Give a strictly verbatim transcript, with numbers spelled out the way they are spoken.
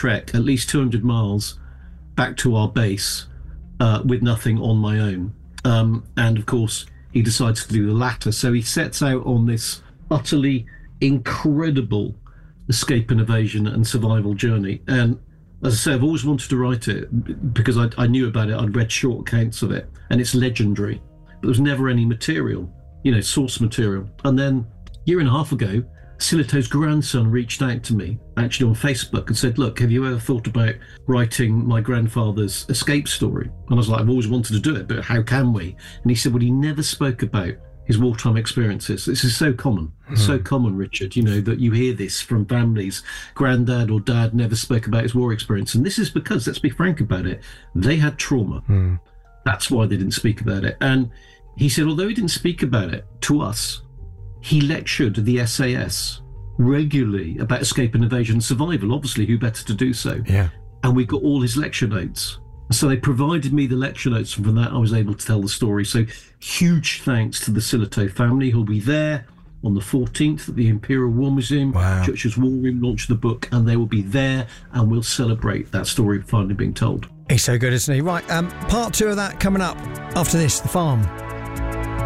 trek at least two hundred miles back to our base uh, with nothing on my own. Um, and of course, he decides to do the latter. So he sets out on this utterly incredible escape and evasion and survival journey. And as I say, I've always wanted to write it because I, I knew about it. I'd read short accounts of it, and it's legendary. But there was never any material, you know, source material. And then a year and a half ago, Sillitoe's grandson reached out to me, actually on Facebook, and said, look, have you ever thought about writing my grandfather's escape story? And I was like, I've always wanted to do it, but how can we? And he said, well, he never spoke about his wartime experiences. This is so common. It's so common, Richard, you know, that you hear this from families. Granddad or dad never spoke about his war experience. And this is because, let's be frank about it, they had trauma. Mm. That's why they didn't speak about it. And he said, although he didn't speak about it to us, he lectured the S A S regularly about escape and evasion and survival. Obviously, who better to do so? Yeah. And we got all his lecture notes. So they provided me the lecture notes, and from that I was able to tell the story. So huge thanks to the Sillitoe family, who'll be there on the fourteenth at the Imperial War Museum. Wow. Churchill's War Room launch the book, and they will be there, and we'll celebrate that story finally being told. He's so good, isn't he? Right, um, part two of that coming up after this, The Farm.